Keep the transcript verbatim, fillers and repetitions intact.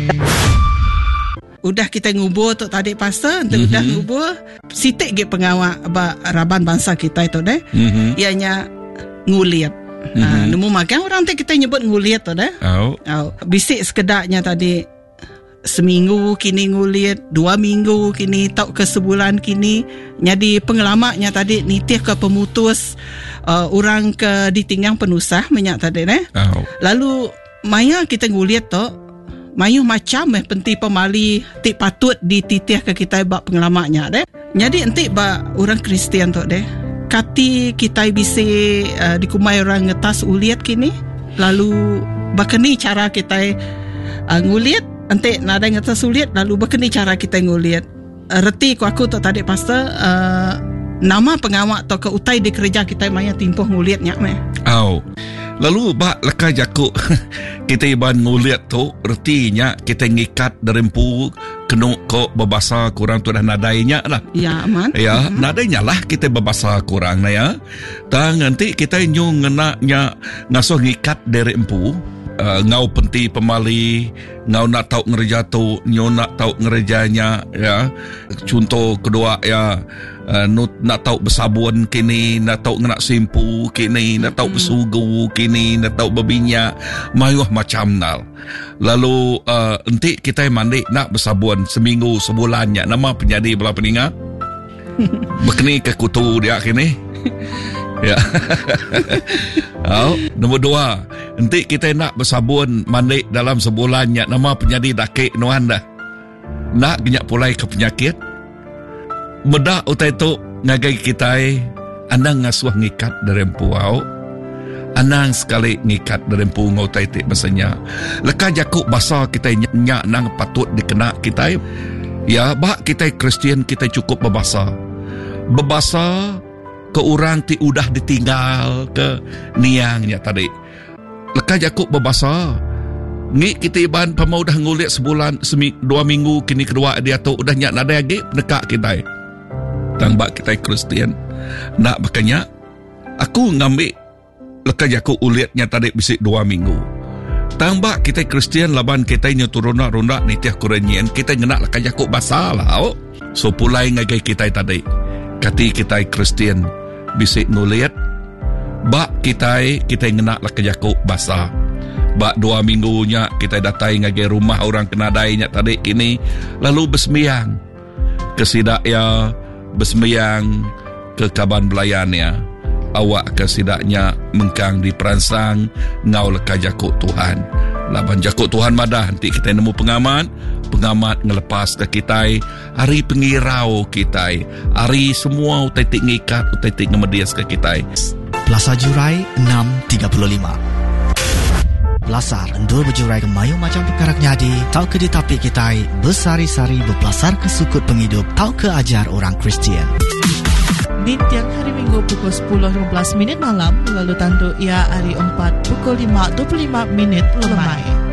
Udah kita ngubur Tok Tadik Pastor, untuk mm-hmm. udah ngubur sitik ge pengawak ba, Raban bangsa kita itu deh. Mm-hmm. Ianya nguliat. Mm-hmm. Uh, nemu makan orang tu kita nyebut nguliat tu deh. Oh. Oh. Bisik sekedarnya tadi seminggu kini nguliat, dua minggu kini, tau ke sebulan kini. Jadi pengalamannya tadi nitih ke pemutus, uh, orang ke ditinggang penusah minyak tadi deh. Oh. Lalu maya kita nguliat tu mayuh macam eh penti pemali tik patut dititih ke kita bak pengalamannya deh. Jadi entik bak orang Kristian tu deh. Kati kita bisa uh, dikumai orang ngetas uliat kini. Lalu bakeni cara kita uh, nguliat. Entik nada ngetas uliat. Lalu bakeni cara kita nguliat. Uh, reti ku aku Tok Tadik Pastor. Uh, nama pengawak atau ke utai di kerja kita maya timpuh nguliatnya meh. Oh. Lalu bak lekai jakuk kita iban nguliat tu retinya kita ngikat derempu kena kok berbasa kurang tu dah nadainya lah. Ya aman. Ya uh-huh. nadainya lah kita berbasa kurang na ya. Tang nanti kita nyung ngenaknya ngasuh ngikat derempu. Uh, ngau penti pemali, ngau nak tahu ngerja tu, nyau nak tahu ngerjanya ya. Contoh kedua ya, uh, nak tahu bersabun kini, nak tahu nak simpu kini, nak tahu bersugu kini, nak tahu berminyak, mayuh macam nal. Lalu uh, enti kita mandi nak bersabun seminggu sebulannya. Nama penjadi belah peningat. Bekeni ke kutu dia kini. Ya. Oh, nombor dua, nanti kita nak bersabun mandi dalam sebulannya. Nama penyadi dakik nuan dah. Nak genyak pulai ke penyakit. Medak utai tu ngagai kita anang ngasuh ngikat derempu au. Anang sekali ngikat derempu ngautai tik besanya. Leka jakuk basa kita nyak nang patut dikena kita. Ya, bak kita Kristian kita cukup berbasa. Berbasa ke orang ti udah ditinggal ke niangnya tadi. Lekas jakuk berbasa. Ngi kita iban pama udah nguliat sebulan, semi, dua minggu kini kedua dia tu udah nyak nada lagi penekak kita. Tambak kita Kristian. Nak makanya aku ngambil lekas jakuk uliatnya tadi bisik dua minggu. Tambak kita Kristian laban kita nyeturuna-runa nitiah kurenyian kita ngenak lekas jakuk basah lah. Oh. So pulai ngagai kita tadi. Kati kita Kristian bisik nuliat bak kita kita ngenak lah kejakuk basah. Bak dua minggunya kita datai ngage rumah orang kena dainya tadi kini lalu besmiang kesidak ya besmiang ke kaban belayannya awak kesidaknya mengkang di peransang ngau leka jakuk Tuhan. Laban jakuk Tuhan madah nanti kita nemu pengamat pengamat ngelepas ke kita hari pengirau kita hari semua utai tik ngikat utai tik ngemedias ke kita. Plaza Jurai enam tiga puluh lima. Belasar endur berjurai ke mayu macam perkara nyadi tau ke ditapi kita bersari-sari berpelasar ke sukut penghidup tau ke ajar orang Kristian. Di tiang hari Minggu pukul sepuluh lima belas minit malam, lalu tantu ia hari empat pukul lima dua puluh lima minit lemai.